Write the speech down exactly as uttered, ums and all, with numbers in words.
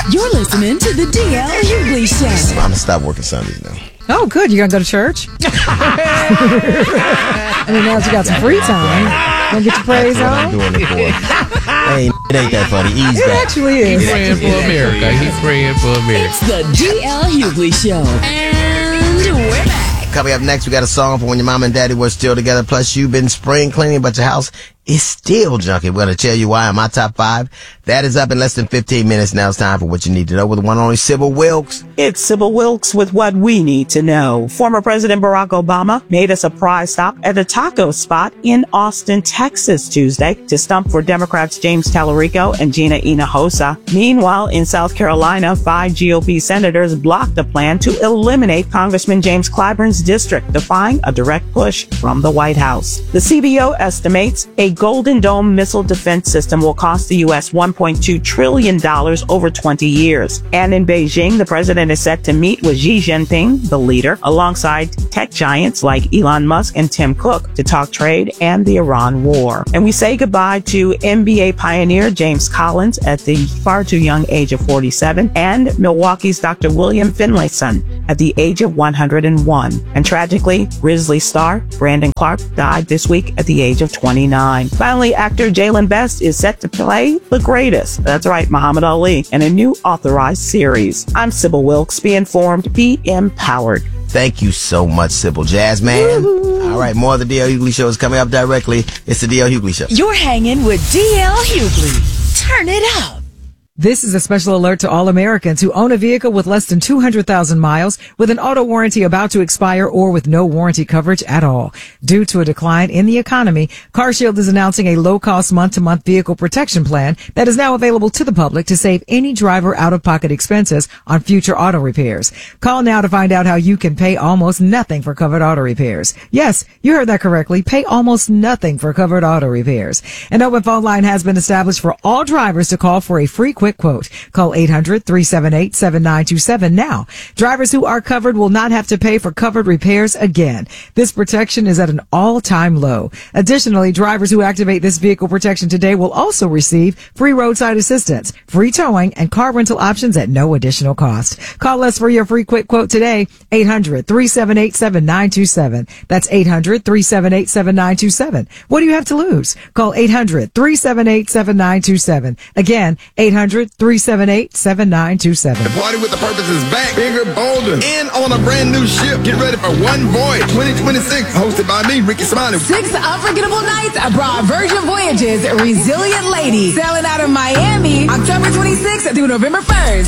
You're listening to the D L Hughley Show. I'm going to stop working Sundays now. Oh, good. You going to go to church? I mean, now that you got some free time, going to get your praise That's what on? I'm doing it for. Hey, it ain't that funny. Ease It back. actually is. He's praying for America. He's praying for America. It's the D L Hughley Show. And we're back. Coming up next, we got a song for when your mom and daddy were still together. Plus, you've been spring cleaning, but your house is still junky. We're going to tell you why in my top five. That is up in less than fifteen minutes. Now it's time for what you need to know with the one and only Sybil Wilkes. It's Sybil Wilkes with what we need to know. Former President Barack Obama made a surprise stop at a taco spot in Austin, Texas Tuesday to stump for Democrats James Tallarico and Gina Hinojosa. Meanwhile, in South Carolina, five G O P senators blocked a plan to eliminate Congressman James Clyburn's district, defying a direct push from the White House. The C B O estimates a Golden Dome missile defense system will cost the U S one point two trillion dollars over twenty years. And in Beijing, the president is set to meet with Xi Jinping, the leader, alongside tech giants like Elon Musk and Tim Cook to talk trade and the Iran war. And we say goodbye to N B A pioneer James Collins at the far too young age of forty-seven and Milwaukee's Doctor William Finlayson at the age of one hundred one. And tragically, Grizzly star Brandon Clark died this week at the age of twenty-nine. Finally, actor Jalen Best is set to play the greatest, that's right, Muhammad Ali, in a new authorized series. I'm Sybil Wilkes. Be informed, be empowered. Thank you so much, Sybil Jazz Man. All right, more of the D L Hughley Show is coming up directly. It's the D L Hughley Show. You're hanging with D L Hughley. Turn it up. This is a special alert to all Americans who own a vehicle with less than two hundred thousand miles, with an auto warranty about to expire, or with no warranty coverage at all. Due to a decline in the economy, CarShield is announcing a low-cost month-to-month vehicle protection plan that is now available to the public to save any driver out-of-pocket expenses on future auto repairs. Call now to find out how you can pay almost nothing for covered auto repairs. Yes, you heard that correctly. Pay almost nothing for covered auto repairs. An open phone line has been established for all drivers to call for a free quick quote. Call eight hundred, three seven eight, seven nine two seven now. Drivers who are covered will not have to pay for covered repairs again. This protection is at an all-time low. Additionally, drivers who activate this vehicle protection today will also receive free roadside assistance, free towing, and car rental options at no additional cost. Call us for your free quick quote today, eight hundred, three seven eight, seven nine two seven. That's eight hundred, three seven eight, seven nine two seven. What do you have to lose? Call eight hundred, three seven eight, seven nine two seven. Again, eight hundred, three seven eight, seven nine two seven. The party with the purpose is back, bigger, bolder, and on a brand new ship. Get ready for One Voyage twenty twenty-six, hosted by me, Ricky Smiley. Six unforgettable nights abroad. Virgin Voyages, Resilient Lady, sailing out of Miami, October twenty-sixth through November first.